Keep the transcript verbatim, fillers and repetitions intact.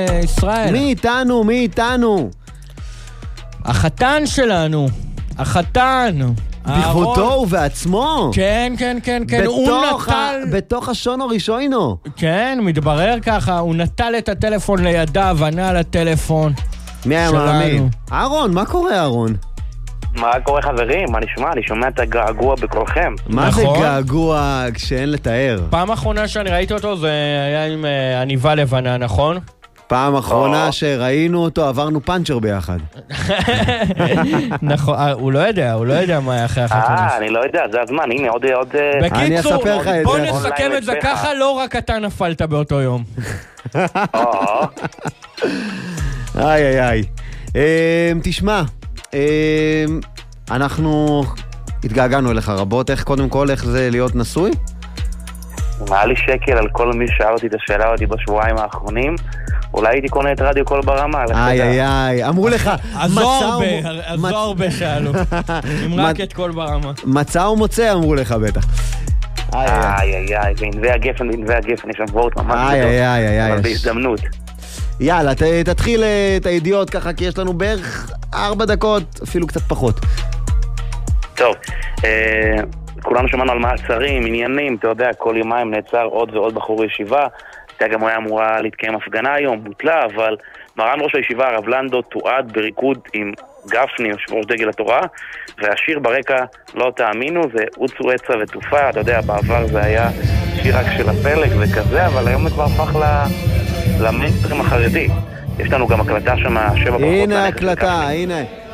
ישראל. מי איתנו? מי איתנו? החתן שלנו. החתן. בכבודו ובעצמו? כן, כן, כן, כן. בתוך, הוא ה... נטל... בתוך השונו ראשונו. כן, מתברר ככה. הוא נטל את הטלפון לידיו, ענה על הטלפון. מי היה מאמין? אהרון, מה קורה אהרון? מה קורה חברים? מה נשמע? אני שומע את הגעגוע בקולכם. מה נכון? זה געגוע כשאין לתאר? פעם אחרונה שאני ראיתי אותו זה היה עם uh, עניבה לבנה, נכון? פעם אחרונה או. שראינו אותו עברנו פאנצ'ר ביחד. נכון, אה, הוא לא יודע, הוא לא יודע מה היה אחרי החתונה. אה, אני לא יודע, זה הזמן, הנה עוד... עוד אני בקיצור, אספר לך את בוא זה. נסכם את זה אונליין ככה, לא רק אתה נפלת באותו יום. או, איי איי איי. אמ, תשמע, אמ, אנחנו התגעגענו אליך רבות. איך קודם כל, איך זה להיות נשוי? היה לי שקל על כל מי ששאל אותי את השאלה אותי בשבועיים האחרונים. אולי הייתי קונה את רדיו קול ברמה. לך איי תדע. איי איי, אמרו לך, עזו מצא הרבה, ומו- עזו מצ- הרבה שאלו. אם רק מצ- את כל ברמה. מצא ומוצא אמרו לך בטח. איי איי איי. איי איי איי, וענבי הגפן, וענבי הגפן, יש שם וורט ממש איי גדול. איי איי איי. אבל יש- בהזדמנות. יאללה, ת, תתחיל אה, את הידיעות ככה, כי יש לנו בערך ארבע דקות, אפילו קצת פחות. טוב, אה, כולנו שמענו על מעצרים, עניינים, אתה יודע, כל יומיים נעצר עוד ועוד בחור ישיבה. הייתה גם היה אמורה להתקיים הפגנה היום, בוטלה, אבל מרן ראש הישיבה, הרב לנדו, תועד בריקוד עם גפני, יושב ראש דגל התורה, והשיר ברקע, לא תאמינו, זה עוצו עצה ותופה, אתה יודע, בעבר זה היה שיר רק של הפלג וכזה, אבל היום זה כבר הפך למיינסטרים החרדי. יש לנו גם הקלטה שם, שבע ברכות. הנה לנכד של הקלטה, גפני. הנה.